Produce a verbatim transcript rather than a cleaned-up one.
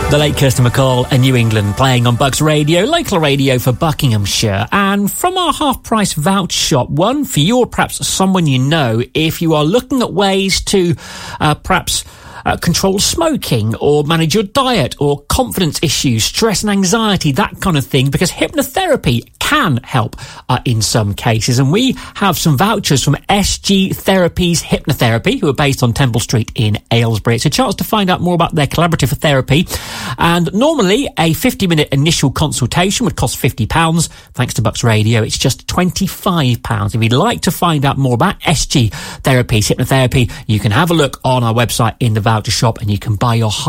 The late Kirsty MacColl and New England playing on Bucks Radio, local radio for Buckinghamshire. And from our half-price voucher shop, one for you or perhaps someone you know, if you are looking at ways to uh, perhaps uh, control smoking or manage your diet or confidence issues, stress and anxiety, that kind of thing, because hypnotherapy can help uh, in some cases. And we have some vouchers from S G Therapies Hypnotherapy, who are based on Temple Street in Aylesbury. It's a chance to find out more about their collaborative therapy. And normally a fifty minute initial consultation would cost fifty pounds. Thanks to Bucks Radio, it's just twenty-five pounds. If you'd like to find out more about S G Therapies Hypnotherapy, you can have a look on our website in the voucher shop and you can buy your